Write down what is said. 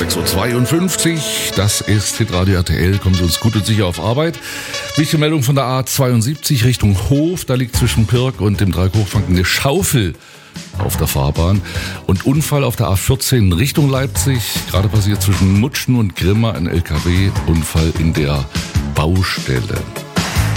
6.52 Uhr, das ist Hitradio RTL, kommen Sie uns gut und sicher auf Arbeit. Wichtige Meldung von der A72 Richtung Hof, da liegt zwischen Pirk und dem Dreieck-Hochfranken eine Schaufel auf der Fahrbahn. Und Unfall auf der A14 Richtung Leipzig, gerade passiert zwischen Mutschen und Grimma, ein LKW-Unfall in der Baustelle.